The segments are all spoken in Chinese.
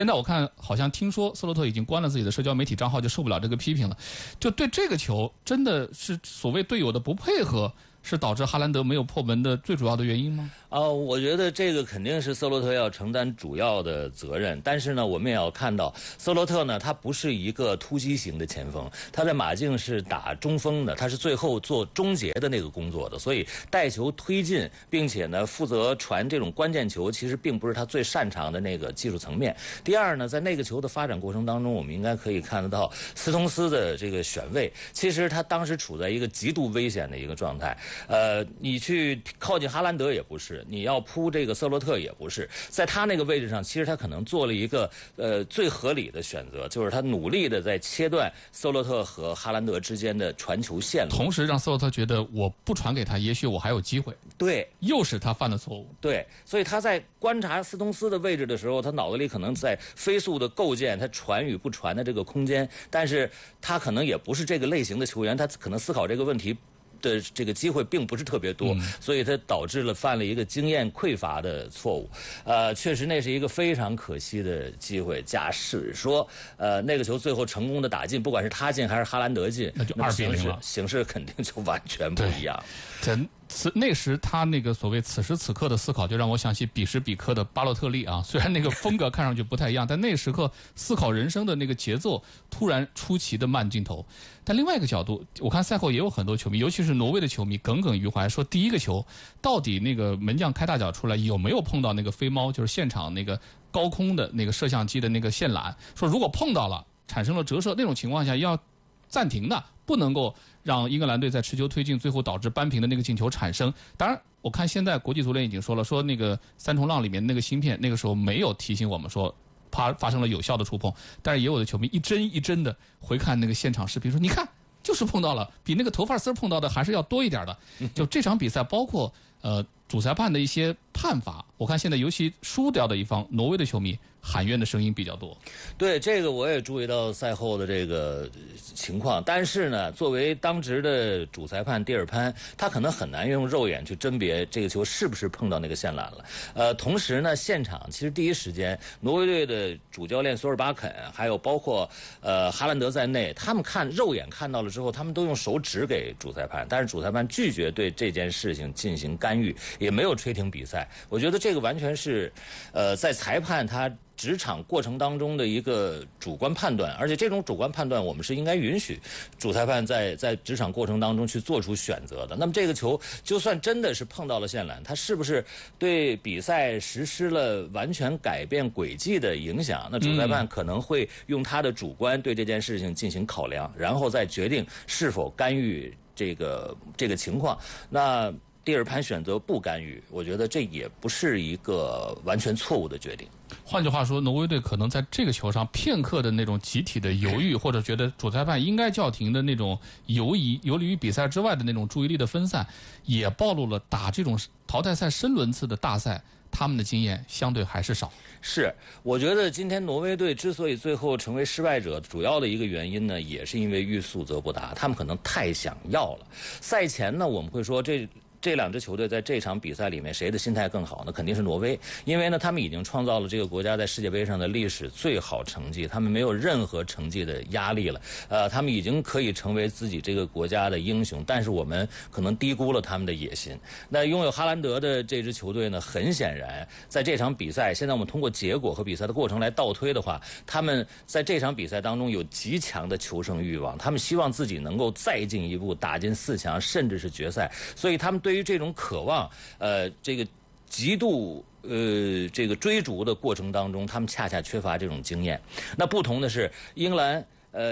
现在我看好像听说斯洛特已经关了自己的社交媒体账号，就受不了这个批评了。就对这个球，真的是所谓队友的不配合，是导致哈兰德没有破门的最主要的原因吗？ 我觉得这个肯定是瑟洛特要承担主要的责任。但是呢，我们也要看到，瑟洛特呢，他不是一个突击型的前锋，他在马竞是打中锋的，他是最后做终结的那个工作的，所以带球推进，并且呢，负责传这种关键球，其实并不是他最擅长的那个技术层面。第二呢，在那个球的发展过程当中，我们应该可以看得到斯通斯的这个选位，其实他当时处在一个极度危险的一个状态。你去靠近哈兰德也不是，你要扑这个瑟洛特也不是，在他那个位置上，其实他可能做了一个最合理的选择，就是他努力的在切断瑟洛特和哈兰德之间的传球线路， 同时让瑟洛特觉得我不传给他，也许我还有机会。 对， 又是他犯的错误。 对，所以他在观察斯通斯的位置的时候，他脑子里可能在飞速的构建他传与不传的这个空间，但是他可能也不是这个类型的球员，他可能思考这个问题的这个机会并不是特别多，所以他导致了犯了一个经验匮乏的错误。确实那是一个非常可惜的机会。假使说那个球最后成功的打进，不管是他进还是哈兰德进， 那就2-0了， 形势肯定就完全不一样。 那时他那个所谓此时此刻的思考，就让我想起彼时彼刻的巴洛特利啊。虽然那个风格看上去不太一样，但那个时刻思考人生的那个节奏突然出奇的慢镜头。但另外一个角度，我看赛后也有很多球迷，尤其是挪威的球迷耿耿于怀，说第一个球到底那个门将开大脚出来有没有碰到那个飞猫，就是现场那个高空的那个摄像机的那个线缆，说如果碰到了产生了折射，那种情况下要暂停的，不能够让英格兰队在持球推进，最后导致扳平的那个进球产生。当然我看现在国际足联已经说了，说那个三重浪里面那个芯片那个时候没有提醒我们说发生了有效的触碰，但是也有的球迷一帧一帧的回看那个现场视频，说你看就是碰到了，比那个头发丝碰到的还是要多一点的。就这场比赛包括主裁判的一些判罚，我看现在尤其输掉的一方挪威的球迷喊冤的声音比较多。 对，这个我也注意到赛后的这个情况，但是呢，作为当值的主裁判蒂尔潘，他可能很难用肉眼去甄别这个球是不是碰到那个线缆了。同时呢，现场其实第一时间，挪威队的主教练索尔巴肯，还有包括哈兰德在内，他们肉眼看到了之后，他们都用手指给主裁判，但是主裁判拒绝对这件事情进行干预，也没有吹停比赛。我觉得这个完全是在裁判他执场过程当中的一个主观判断，而且这种主观判断我们是应该允许主裁判在执场过程当中去做出选择的。那么这个球就算真的是碰到了线缆，它是不是对比赛实施了完全改变轨迹的影响？那主裁判可能会用他的主观对这件事情进行考量，然后再决定是否干预这个情况。那蒂尔潘选择不干预，我觉得这也不是一个完全错误的决定。 换句话说，挪威队可能在这个球上片刻的那种集体的犹豫，或者觉得主裁判应该叫停的那种游离于比赛之外的那种注意力的分散，也暴露了打这种淘汰赛深轮次的大赛，他们的经验相对还是少。 是，我觉得今天挪威队之所以最后成为失败者，主要的一个原因呢，也是因为欲速则不达，他们可能太想要了。赛前呢，我们会说这两支球队在这场比赛里面谁的心态更好呢？肯定是挪威，因为呢他们已经创造了这个国家在世界杯上的历史最好成绩，他们没有任何成绩的压力了，他们已经可以成为自己这个国家的英雄，但是我们可能低估了他们的野心。那拥有哈兰德的这支球队呢，很显然在这场比赛，现在我们通过结果和比赛的过程来倒推的话，他们在这场比赛当中有极强的求胜欲望，他们希望自己能够再进一步打进4强甚至是决赛，所以他们对于这种渴望这个极度这个追逐的过程当中，他们恰恰缺乏这种经验。那不同的是英格兰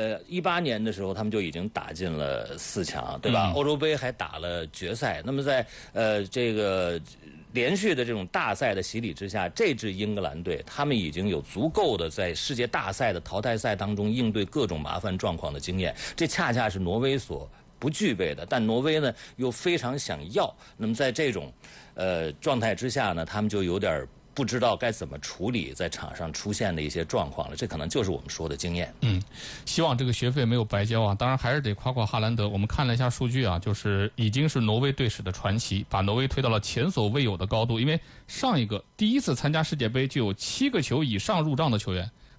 18年的时候他们就已经打进了4强，对吧？欧洲杯还打了决赛。那么在这个连续的这种大赛的洗礼之下，这支英格兰队他们已经有足够的在世界大赛的淘汰赛当中应对各种麻烦状况的经验，这恰恰是挪威所不具备的，但挪威呢又非常想要。那么在这种状态之下呢，他们就有点不知道该怎么处理在场上出现的一些状况了，这可能就是我们说的经验。 希望这个学费没有白交啊！当然还是得夸夸哈兰德。我们看了一下数据啊，就是已经是挪威队史的传奇，把挪威推到了前所未有的高度。因为上一个第一次参加世界杯就有7个球以上入账的球员，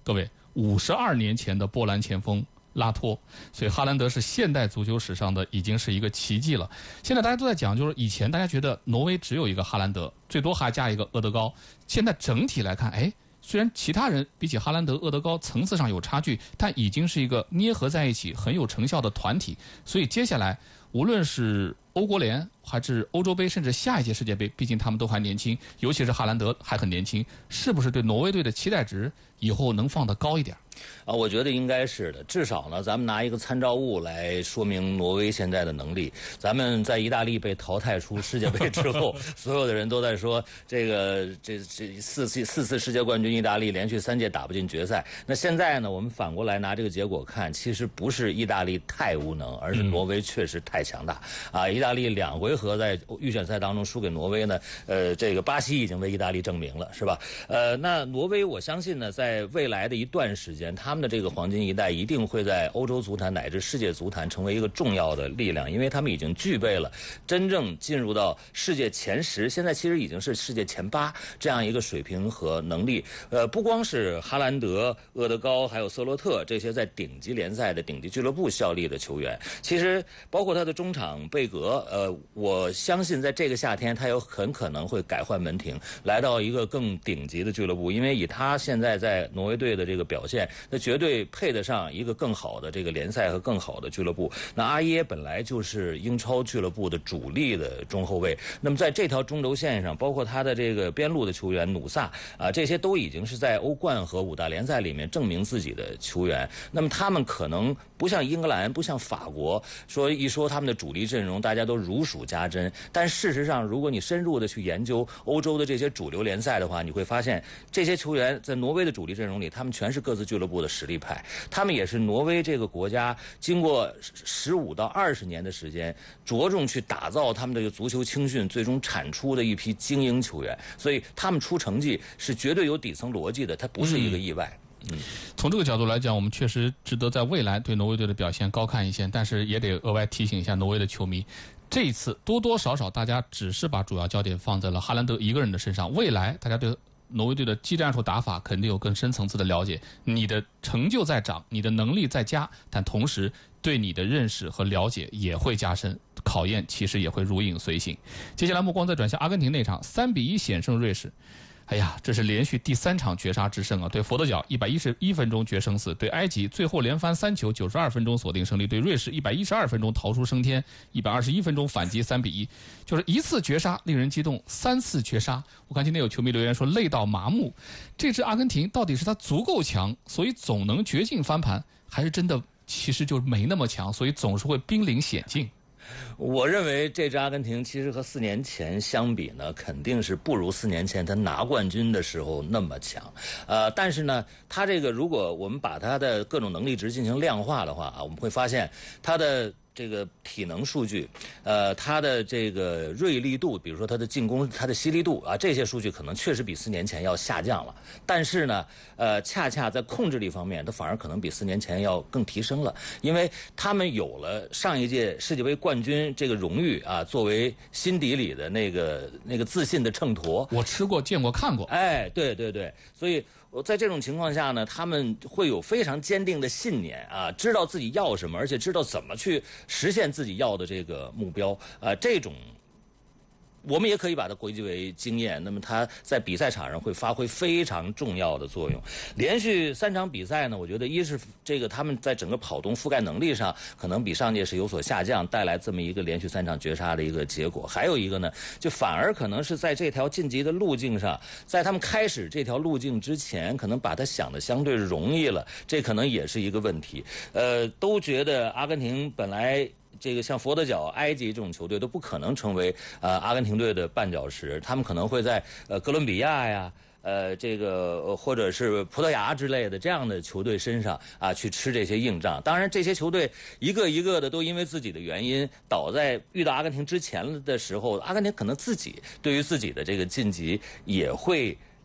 各位，52年前的波兰前锋拉托，所以哈兰德是现代足球史上的已经是一个奇迹了。现在大家都在讲，就是以前大家觉得挪威只有一个哈兰德，最多还加一个厄德高。现在整体来看，虽然其他人比起哈兰德、厄德高层次上有差距，但已经是一个捏合在一起很有成效的团体。所以接下来无论是欧国联还是欧洲杯，甚至下一届世界杯，毕竟他们都还年轻，尤其是哈兰德还很年轻，是不是对挪威队的期待值以后能放得高一点？ 我觉得应该是的。至少呢，咱们拿一个参照物来说明挪威现在的能力。咱们在意大利被淘汰出世界杯之后，所有的人都在说这四次世界冠军意大利连续3届打不进决赛。那现在呢，我们反过来拿这个结果看，其实不是意大利太无能，而是挪威确实太强大啊！意大利2回合在预选赛当中输给挪威呢，这个巴西已经为意大利证明了，是吧？那挪威我相信呢，在未来的一段时间，他们的这个黄金一代一定会在欧洲足坛乃至世界足坛成为一个重要的力量，因为他们已经具备了真正进入到世界前10，现在其实已经是世界前8这样一个水平和能力。不光是哈兰德、厄德高还有瑟洛特这些在顶级联赛的顶级俱乐部效力的球员，其实包括他的中场贝格，我相信在这个夏天他有很可能会改换门庭，来到一个更顶级的俱乐部，因为以他现在在挪威队的这个表现，那绝对配得上一个更好的这个联赛和更好的俱乐部。那阿耶本来就是英超俱乐部的主力的中后卫，那么在这条中轴线上，包括他的这个边路的球员努萨啊，这些都已经是在欧冠和5大联赛里面证明自己的球员。那么他们可能不像英格兰，不像法国，一说他们的主力阵容大家都如数家珍，但事实上如果你深入的去研究欧洲的这些主流联赛的话，你会发现这些球员在挪威的主力阵容里，他们全是各自俱乐部的实力派，他们也是挪威这个国家经过15到20年的时间着重去打造他们这个足球青训，最终产出的一批精英球员，所以他们出成绩是绝对有底层逻辑的，它不是一个意外。 从这个角度来讲，我们确实值得在未来对挪威队的表现高看一线，但是也得额外提醒一下挪威的球迷，这一次多多少少大家只是把主要焦点放在了哈兰德一个人的身上，未来大家对挪威队的技战术打法肯定有更深层次的了解，你的成就在涨，你的能力在加，但同时对你的认识和了解也会加深，考验其实也会如影随形。接下来目光再转向阿根廷那场3-1险胜瑞士。这是连续第3场绝杀之胜啊！对佛得角111分钟决生死，对埃及最后连翻3球92分钟锁定胜利，对瑞士112分钟逃出升天，121分钟反击3-1，就是1次绝杀令人激动，3次绝杀，我看今天有球迷留言说累到麻木。这支阿根廷到底是他足够强，所以总能绝境翻盘，还是真的其实就没那么强，所以总是会濒临险境？ 我认为这支阿根廷其实和4年前相比呢，肯定是不如4年前他拿冠军的时候那么强。但是呢，他这个如果我们把他的各种能力值进行量化的话啊，我们会发现他的这个体能数据，他的这个锐利度，比如说他的进攻，他的犀利度啊，这些数据可能确实比4年前要下降了。但是呢，恰恰在控制力方面，他反而可能比4年前要更提升了，因为他们有了上一届世界杯冠军这个荣誉啊，作为心底里的那个自信的秤砣。 我吃过、见过、看过。 对，所以在这种情况下呢，他们会有非常坚定的信念啊，知道自己要什么，而且知道怎么去实现自己要的这个目标啊，这种我们也可以把它归结为经验。那么他在比赛场上会发挥非常重要的作用。连续3场比赛呢，我觉得一是这个他们在整个跑动覆盖能力上可能比上届是有所下降，带来这么一个连续3场绝杀的一个结果。还有一个呢，就反而可能是在这条晋级的路径上，在他们开始这条路径之前，可能把它想得相对容易了，这可能也是一个问题。都觉得阿根廷本来这个像佛得角、埃及这种球队都不可能成为阿根廷队的绊脚石，他们可能会在哥伦比亚呀。这个或者是葡萄牙之类的这样的球队身上啊，去吃这些硬仗。当然，这些球队一个一个的都因为自己的原因倒在遇到阿根廷之前的时候，阿根廷可能自己对于自己的这个晋级也会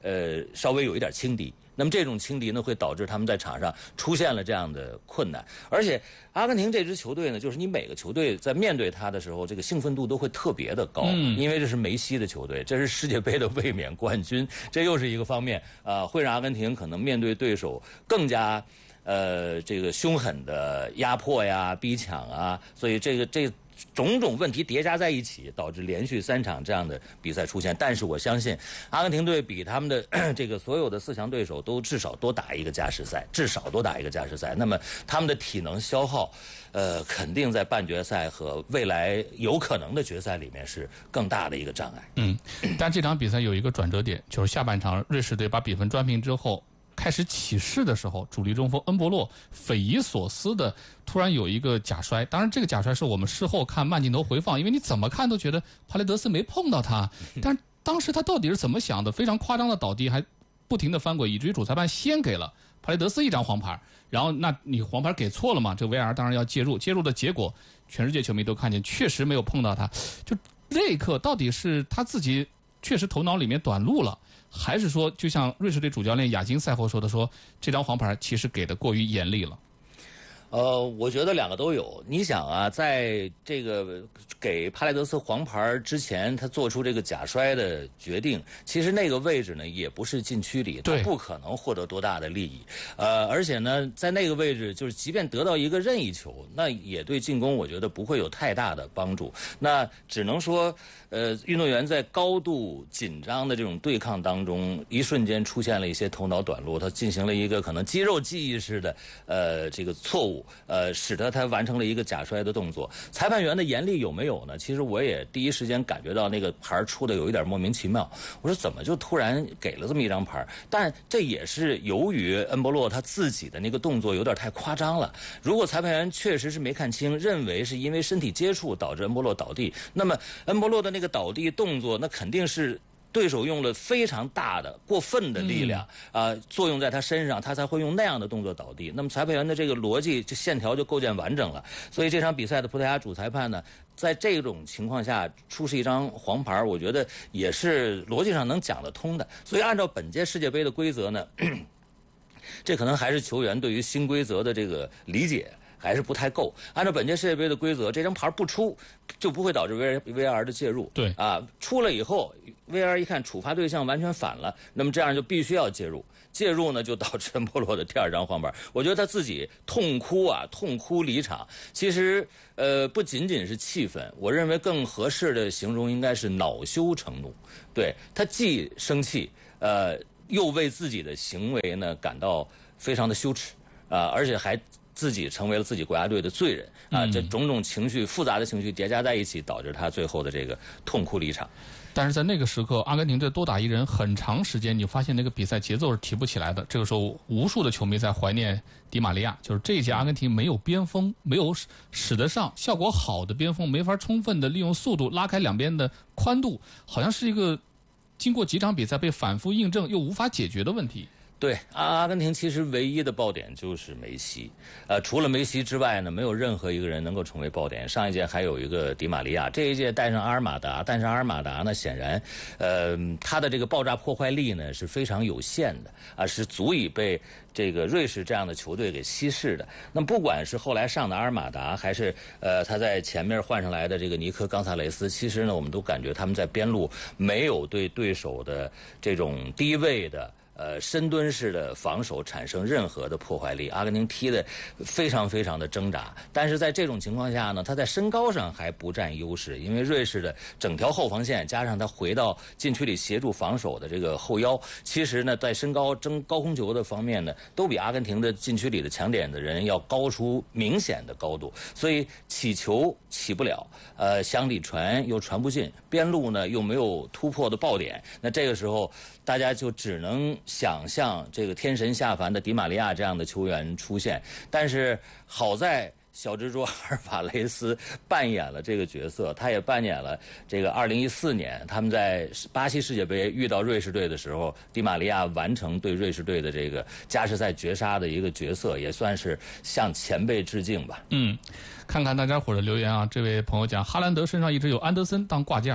稍微有一点轻敌。那么这种轻敌呢，会导致他们在场上出现了这样的困难。而且阿根廷这支球队呢，就是你每个球队在面对他的时候，这个兴奋度都会特别的高，因为这是梅西的球队，这是世界杯的卫冕冠军，这又是一个方面会让阿根廷可能面对对手更加这个凶狠的压迫呀、逼抢啊，所以这种种问题叠加在一起，导致连续3场这样的比赛出现。但是我相信，阿根廷队比他们的这个所有的4强对手都至少多打一个加时赛，那么他们的体能消耗，肯定在半决赛和未来有可能的决赛里面是更大的一个障碍。 但这场比赛有一个转折点，就是下半场瑞士队把比分扳平之后，开始起势的时候，主力中锋恩波洛匪夷所思的突然有一个假摔。当然这个假摔是我们事后看慢镜头回放，因为你怎么看都觉得帕雷德斯没碰到他，但当时他到底是怎么想的，非常夸张的倒地，还不停的翻滚，以至于主裁判先给了帕雷德斯一张黄牌。然后那你黄牌给错了嘛，这 VAR 当然要介入的结果全世界球迷都看见，确实没有碰到他。就这一刻到底是他自己确实头脑里面短路了，还是说就像瑞士队主教练亚金赛后说的，说这张黄牌其实给的过于严厉了？ 我觉得2个都有。你想啊，在这个给帕雷德斯黄牌之前，他做出这个假摔的决定，其实那个位置呢也不是禁区里，他不可能获得多大的利益。而且呢，在那个位置，就是即便得到一个任意球，那也对进攻我觉得不会有太大的帮助。那只能说，运动员在高度紧张的这种对抗当中，一瞬间出现了一些头脑短路，他进行了一个可能肌肉记忆式的这个错误。使得他完成了一个假摔的动作。裁判员的严厉有没有呢？其实我也第一时间感觉到那个牌出的有一点莫名其妙。我说怎么就突然给了这么一张牌？但这也是由于恩波洛他自己的那个动作有点太夸张了。如果裁判员确实是没看清，认为是因为身体接触导致恩波洛倒地，那么恩波洛的那个倒地动作，那肯定是对手用了非常大的过分的力量作用在他身上，他才会用那样的动作倒地。那么裁判员的这个逻辑这线条就构建完整了。所以这场比赛的葡萄牙主裁判呢，在这种情况下出示一张黄牌，我觉得也是逻辑上能讲得通的。所以按照本届世界杯的规则呢，这可能还是球员对于新规则的这个理解还是不太够。按照本届世界杯的规则，这张牌不出就不会导致 VAR 的介入。 对出了以后 VAR 一看处罚对象完全反了，那么这样就必须要介入。介入呢，就导致恩波洛的第2张黄牌。我觉得他自己痛哭离场。其实不仅仅是气愤，我认为更合适的形容应该是恼羞成怒。对，他既生气，又为自己的行为呢感到非常的羞耻而且还自己成为了自己国家队的罪人这种种情绪复杂的情绪叠加在一起，导致他最后的这个痛哭离场。 但是在那个时刻，阿根廷队多打一人，很长时间你发现那个比赛节奏是提不起来的。这个时候，无数的球迷在怀念迪玛利亚，就是这一届阿根廷没有边锋，没有使得上效果好的边锋，没法充分的利用速度拉开两边的宽度，好像是一个经过几场比赛被反复印证又无法解决的问题。 对，阿根廷其实唯一的爆点就是梅西，除了梅西之外呢，没有任何一个人能够成为爆点。上一届还有一个迪玛利亚，这一届带上阿尔马达，但是阿尔马达呢，显然，他的这个爆炸破坏力呢是非常有限的是足以被这个瑞士这样的球队给稀释的。那么不管是后来上的阿尔马达，还是他在前面换上来的这个尼科冈萨雷斯，其实呢，我们都感觉他们在边路没有对对手的这种低位的深蹲式的防守产生任何的破坏力。阿根廷踢得非常非常的挣扎，但是在这种情况下呢，他在身高上还不占优势，因为瑞士的整条后防线加上他回到禁区里协助防守的这个后腰，其实呢在身高争高空球的方面呢，都比阿根廷的禁区里的抢点的人要高出明显的高度，所以起球起不了，向里传又传不进，边路呢又没有突破的爆点，那这个时候大家就只能想象这个天神下凡的迪玛利亚这样的球员出现。但是好在小蜘蛛阿尔瓦雷斯扮演了这个角色，他也扮演了这个2014年他们在巴西世界杯遇到瑞士队的时候，迪玛利亚完成对瑞士队的这个加时赛绝杀的一个角色，也算是向前辈致敬吧。 看看大家伙的留言啊，这位朋友讲哈兰德身上一直有安德森当挂件，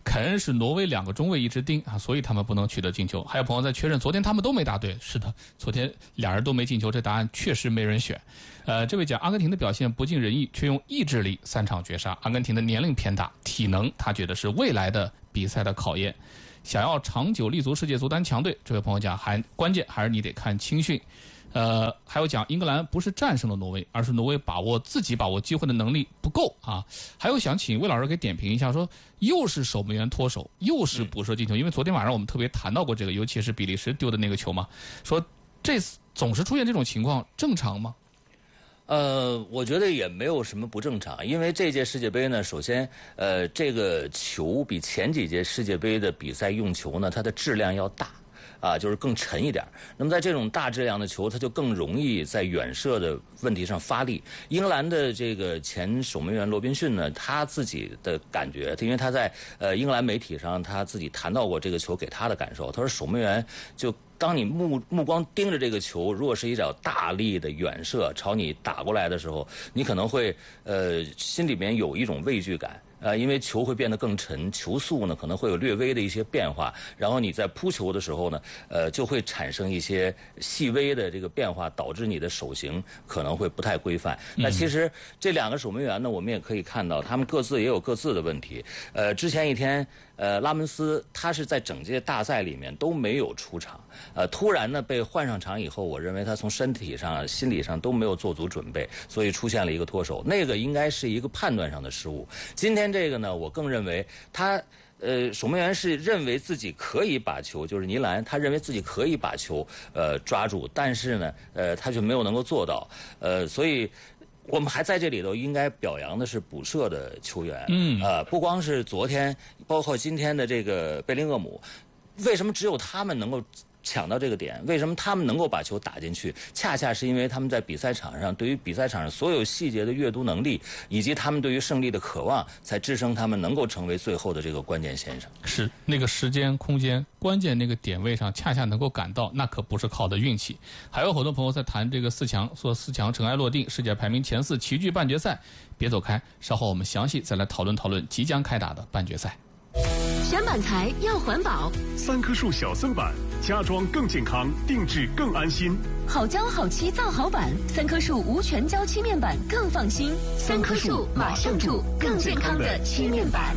凯恩是挪威2个中卫一直盯啊，所以他们不能取得进球。还有朋友在确认，昨天他们都没答对。是的，昨天俩人都没进球，这答案确实没人选。这位讲阿根廷的表现不尽人意，却用意志力3场绝杀。阿根廷的年龄偏大，体能他觉得是未来的比赛的考验。想要长久立足世界足坛强队，这位朋友讲关键还是你得看青训。还有讲英格兰不是战胜了挪威，而是挪威把握机会的能力不够啊。还有想请魏老师给点评一下，说又是守门员脱手，又是补射进球，因为昨天晚上我们特别谈到过这个，尤其是比利时丢的那个球嘛，说这次总是出现这种情况，正常吗？ 我觉得也没有什么不正常，因为这届世界杯呢，首先，这个球比前几届世界杯的比赛用球呢，它的质量要大。就是更沉一点。那么在这种大质量的球，它就更容易在远射的问题上发力。英格兰的这个前守门员罗宾逊呢，他自己的感觉，因为他在英格兰媒体上他自己谈到过这个球给他的感受，他说守门员就当你目光盯着这个球，如果是一脚大力的远射朝你打过来的时候，你可能会心里面有一种畏惧感。因为球会变得更沉，球速呢可能会有略微的一些变化，然后你在扑球的时候呢，就会产生一些细微的这个变化，导致你的手型可能会不太规范。那其实这2个守门员呢，我们也可以看到，他们各自也有各自的问题。之前一天，拉门斯他是在整届大赛里面都没有出场，突然呢被换上场以后，我认为他从身体上、心理上都没有做足准备，所以出现了一个脱手，那个应该是一个判断上的失误。今天这个呢，我更认为他守门员是认为自己可以把球，就是尼兰，他认为自己可以把球抓住，但是呢他却没有能够做到，所以我们还在这里头应该表扬的是补射的球员，不光是昨天，包括今天的这个贝林厄姆，为什么只有他们能够抢到这个点？为什么他们能够把球打进去？恰恰是因为他们在比赛场上对于比赛场上所有细节的阅读能力，以及他们对于胜利的渴望，才支撑他们能够成为最后的这个关键先生。 是那个时间、空间、关键那个点位上，恰恰能够赶到，那可不是靠的运气。还有很多朋友在谈这个4强，说4强尘埃落定，世界排名前4齐聚半决赛。别走开，稍后我们详细再来讨论即将开打的半决赛。 选板材要环保 ，3棵树小色板，家装更健康，定制更安心。 好胶好漆造好板，3棵树无全胶漆面板更放心。3棵树马上住更健康的漆面板。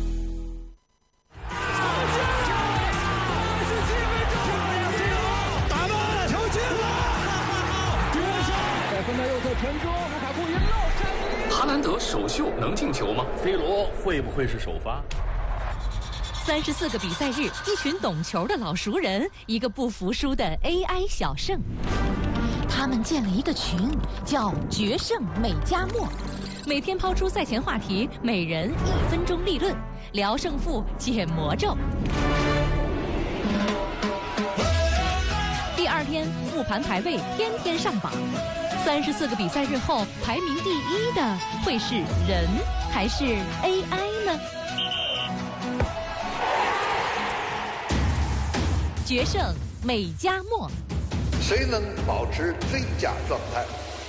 打断了，球进了！在分到右侧传中，卢卡库一漏哈兰德首秀能进球吗 ？C 罗会不会是首发 ？34个比赛日，一群懂球的老熟人，一个不服输的 AI 小胜。他们建了一个群，叫“决胜美加墨”，每天抛出赛前话题，每人1分钟立论，聊胜负，解魔咒。第2天复盘排位，天天上榜。34个比赛日后，排名第1的会是人还是 AI 呢？决胜美加墨， 谁能保持最佳状态？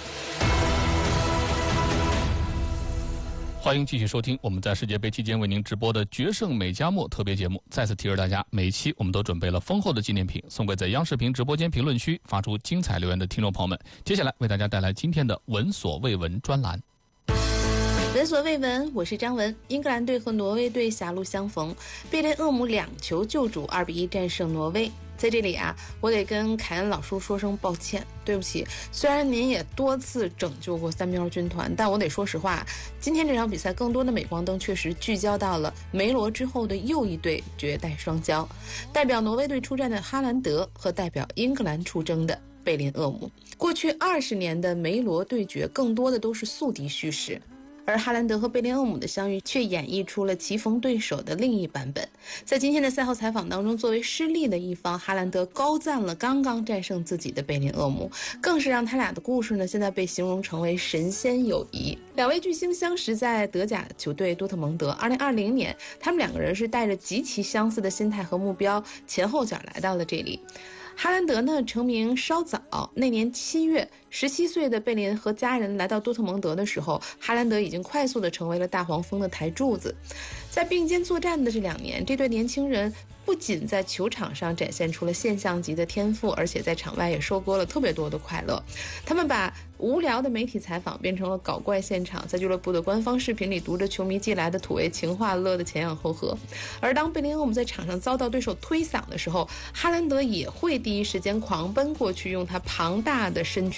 欢迎继续收听我们在世界杯期间为您直播的决胜美加墨特别节目。再次提示大家，每一期我们都准备了丰厚的纪念品，送给在央视频直播间评论区发出精彩留言的听众朋友们。接下来为大家带来今天的闻所未闻专栏。 闻所未闻，我是张文。英格兰队和挪威队狭路相逢，贝雷厄姆2球救主2-1战胜挪威。在这里啊，我得跟凯恩老叔说声抱歉，对不起。虽然您也多次拯救过三喵军团，但我得说实话，今天这场比赛更多的镁光灯确实聚焦到了梅罗之后的又一对绝代双骄，代表挪威队出战的哈兰德和代表英格兰出征的贝林厄姆。过去20年的梅罗对决更多的都是宿敌叙事，而哈兰德和贝林厄姆的相遇却演绎出了棋逢对手的另一版本。在今天的赛后采访当中，作为失利的一方，哈兰德高赞了刚刚战胜自己的贝林厄姆，更是让他俩的故事呢，现在被形容成为神仙友谊。2位巨星相识在德甲球队多特蒙德，2020年，他们2个人是带着极其相似的心态和目标，前后脚来到了这里。 哈兰德呢成名稍早，那年7月，17岁的贝林和家人来到多特蒙德的时候，哈兰德已经快速地成为了大黄蜂的台柱子。在并肩作战的这2年，这对年轻人不仅在球场上展现出了现象级的天赋，而且在场外也收割了特别多的快乐。他们把无聊的媒体采访变成了搞怪现场，在俱乐部的官方视频里读着球迷寄来的土味情话，乐得前仰后合。而当贝林厄姆在场上遭到对手推搡的时候，哈兰德也会第一时间狂奔过去，用他庞大的身躯